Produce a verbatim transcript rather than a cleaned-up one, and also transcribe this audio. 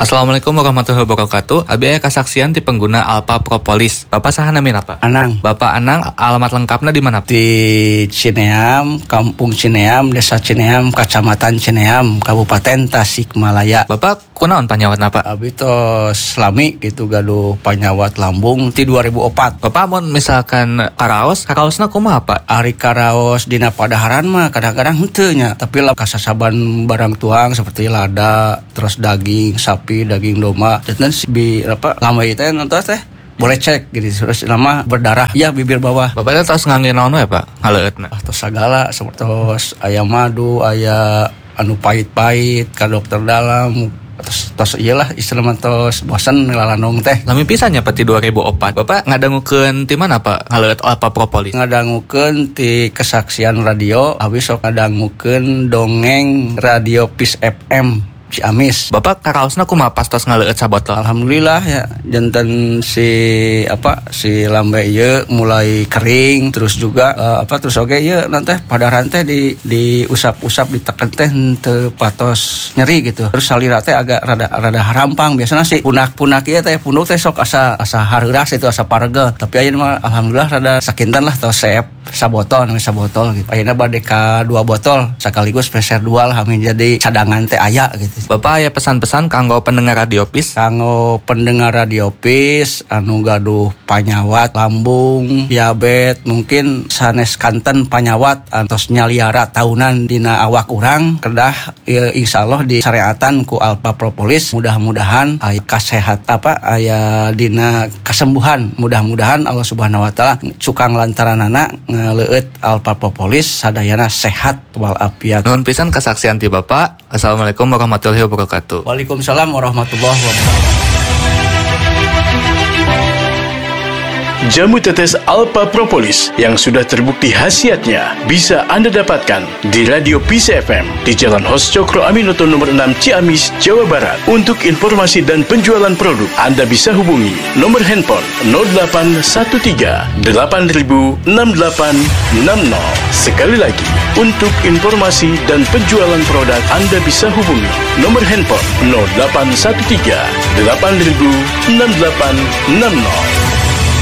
Assalamualaikum warahmatullahi wabarakatuh. Abi aya kasaksian ti pengguna Alpha Propolis. Bapak saha namina Pak? Anang. Bapak Anang, alamat lengkapnya di mana? Di Cineam, Kampung Cineam, Desa Cineam, Kecamatan Cineam, Kabupaten Tasikmalaya. Bapak kunaon panyawatna Pak? Abi tos lami gitu gaduh panyawat lambung ti dua ribu opat. Bapak mun misalkan karaos, karaosna kumaha Pak? Ari karaos dina padaharan mah kadang-kadang henteu nya, tapi lah kasasaban barang tuang seperti lada, terus daging sapi, daging domba, dan si bi apa lama itu nonton teh boleh cek gitu, terus nama berdarah ya bibir bawah. Bapak teh tos ngangge naon we Pak? Ngaleutna. Ah tos sagala seperti tos aya madu, aya anu pahit-pahit ka dokter dalam. Tos tos iyalah istilah tos bosan ngelalanong teh. Lami pisannya Pak ti dua ribu opat. Bapak ngadangukeun ti mana Pak? Ngaleut Alpha Propolis. Ngadangukeun ti kesaksian radio, habis sok ngadangukeun dongeng radio Peace F M Ciamis. Bapak karaosna kumaha pas tos ngaleut sabotol? Alhamdulillah ya, janten si apa si lambe ieu mulai kering, terus juga uh, apa terus oge ieu nanti pada rantai di di usap-usap diteken teh teu patos nyeri gitu. Terus salira teh agak rada rada harampang, biasana sih punak-punak ieu teh punuk teh sok asa asa hareuras itu asa parege. Tapi ayeuna mah alhamdulillah rada sakinten lah tos seep sabotol namanya sabotol gitu. Ayeuna bade ka dua botol sekaligus peser dua lah amin jadi cadangan teh aya gitu. Bapak aya pesan-pesan kanggo pendengar Radio Peace? Kanggo pendengar Radio Peace anu gaduh panyawat lambung, diabetes, mungkin sanes kanten panyawat antos nyaliara tahunan dina awak urang kedah ya, insyaallah disyariatan ku Alpha Propolis. Mudah-mudahan aya kasehat apa aya dina kesembuhan. Mudah-mudahan Allah Subhanahu wa taala cukang lantaranana ngaleueut Alpha Propolis sadayana sehat walafiat. Nuhun pisan kasaksian ti Bapak. Assalamualaikum warahmatullahi wabarakatuh. Waalaikumsalam warahmatullahi wabarakatuh. Jamu tetes Alpha Propolis yang sudah terbukti khasiatnya bisa Anda dapatkan di Radio Peace F M di Jalan Hos Cokro Aminoto nomor enam Ciamis, Jawa Barat. Untuk informasi dan penjualan produk, Anda bisa hubungi nomor handphone nol delapan satu tiga delapan nol enam delapan enam nol. Sekali lagi, untuk informasi dan penjualan produk, Anda bisa hubungi nomor handphone nol delapan satu tiga delapan nol enam delapan enam nol.